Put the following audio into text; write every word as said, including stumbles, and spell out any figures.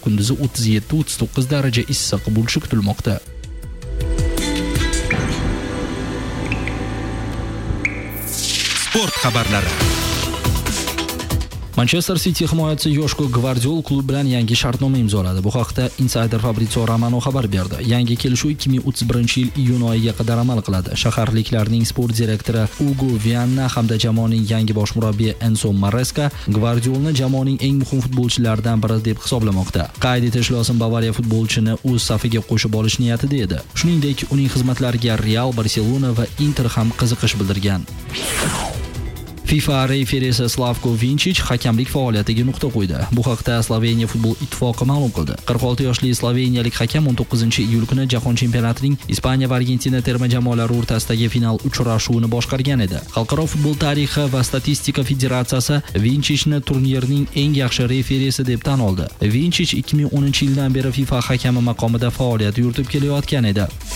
kunduzi o'ttiz yetti o'ttiz to'qqiz daraja issiq bo'lishi kutilmoqda. Sport xabarlari. Manchester City himoyachisi Joshko Gvardiol klub bilan yangi shartnoma imzoladi. Bu haqda Insider Fabrizio Romano xabar berdi. Yangi kelishuv ikki ming o'ttiz birinchi yil iyun oyiga qadar amal qiladi. Shaharliklarning sport direktori Ugo Vianna hamda jamoaning yangi bosh murabbiyi Enzo Maresca Gvardiolni jamoaning eng muhim futbolchilaridan biri deb hisoblamoqda. Qayd etish lozim, Bavariya futbolchini o'z safiga qo'shib olish niyatida edi. Shuningdek, uning xizmatlariga Real, Barselona va Inter ham qiziqish bildirgan. FIFA referisi Slavko Vinčić hakamlik faoliyatiga nuqta qo'ydi. Bu haqda Sloveniya futbol ittifoqi ma'lum qildi. qirq olti yoshli sloveniyalik hakam o'n to'qqizinchi iyul kuni Jahon chempionatining Ispaniya va Argentina terma jamoalari o'rtasidagi final uchrashuvini boshqargan edi. Xalqaro futbol tarixi va statistika federatsiyasi Vinčićni turnirning eng yaxshi referisi deb tan oldi. Vinčić ikki ming o'ninchi yildan beri FIFA hakami maqomida faoliyat yuritib kelayotgan edi.